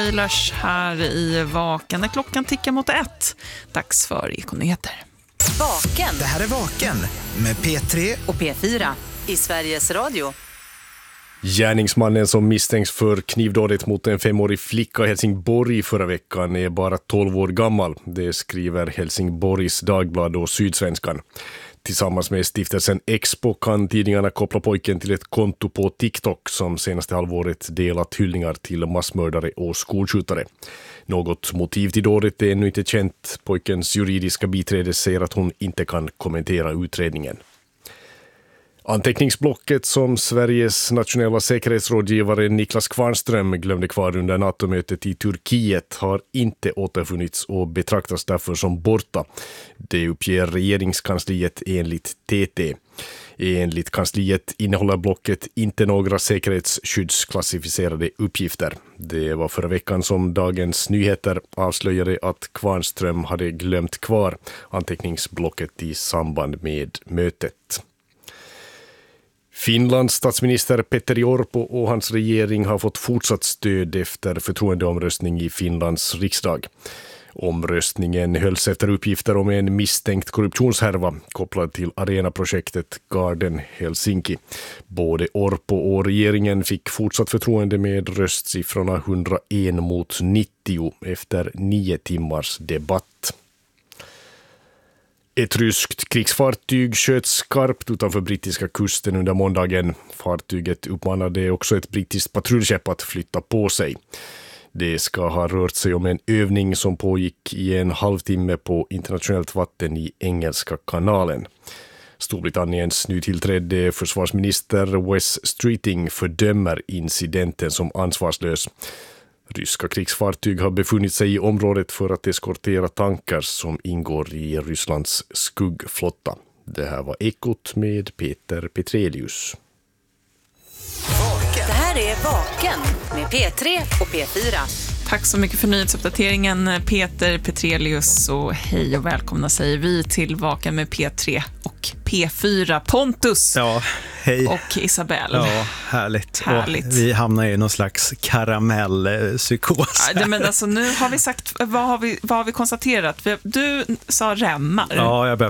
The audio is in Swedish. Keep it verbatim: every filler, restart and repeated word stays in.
Eilers här i Vaken när klockan tickar mot ett. Dags för Ekonyheter. Vaken. Det här är Vaken med P tre och P fyra i Sveriges Radio. Gärningsmannen som misstänks för knivdådet mot en femårig flicka i Helsingborg förra veckan är bara tolv år gammal. Det skriver Helsingborgs Dagblad och Sydsvenskan. Tillsammans med stiftelsen Expo kan tidningarna koppla pojken till ett konto på TikTok som senaste halvåret delat hyllningar till massmördare och skolskjutare. Något motiv till dådet är ännu inte känt. Pojkens juridiska biträde säger att hon inte kan kommentera utredningen. Anteckningsblocket som Sveriges nationella säkerhetsrådgivare Niklas Kvarnström glömde kvar under NATO-mötet i Turkiet har inte återfunnits och betraktas därför som borta. Det uppger regeringskansliet enligt T T. Enligt kansliet innehåller blocket inte några säkerhetsskyddsklassificerade uppgifter. Det var förra veckan som Dagens Nyheter avslöjade att Kvarnström hade glömt kvar anteckningsblocket i samband med mötet. Finlands statsminister Petteri Orpo och hans regering har fått fortsatt stöd efter förtroendeomröstning i Finlands riksdag. Omröstningen hölls efter uppgifter om en misstänkt korruptionshärva kopplad till arenaprojektet Garden Helsinki. Både Orpo och regeringen fick fortsatt förtroende med röstsiffrorna hundraen mot nittio efter nio timmars debatt. Ett ryskt krigsfartyg sköt skarpt utanför brittiska kusten under måndagen. Fartyget uppmanade också ett brittiskt patrullskepp att flytta på sig. Det ska ha rört sig om en övning som pågick i en halvtimme på internationellt vatten i Engelska kanalen. Storbritanniens nytillträdde försvarsminister Wes Streeting fördömer incidenten som ansvarslös. Ryska krigsfartyg har befunnit sig i området för att eskortera tankar som ingår i Rysslands skuggflotta. Det här var Ekot med Peter Petrelius. Det här är Vaken med P tre och P fyra. Tack så mycket för nyhetsuppdateringen Peter Petrelius och hej och välkomna säger vi till Vaken med P tre och P fyra. Pontus ja, hej. Och Isabelle. Ja, härligt. härligt. Och vi hamnar i någon slags karamellpsykos. Ja, men alltså, nu har vi sagt, vad har vi, vad har vi konstaterat? Du sa remmar. Ja, jag börjar